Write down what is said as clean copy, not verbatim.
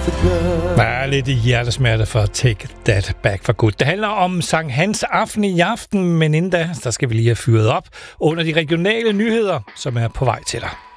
Bare lidt hjertesmerte for Take That Back for Good. Det handler om Sankt Hans aften i aften, men inden da, der skal vi lige have fyret op under de regionale nyheder, som er på vej til dig.